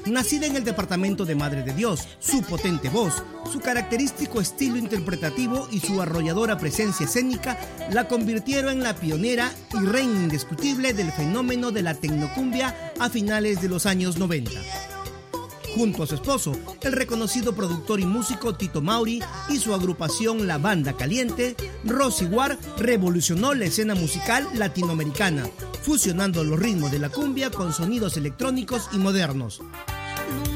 Nacida en el departamento de Madre de Dios, su potente voz, su característico estilo interpretativo y su arrolladora presencia escénica la convirtieron en la pionera y reina indiscutible del fenómeno de la tecnocumbia a finales de los años 90. Junto a su esposo, el reconocido productor y músico Tito Mauri y su agrupación La Banda Caliente, Rosy War revolucionó la escena musical latinoamericana, fusionando los ritmos de la cumbia con sonidos electrónicos y modernos.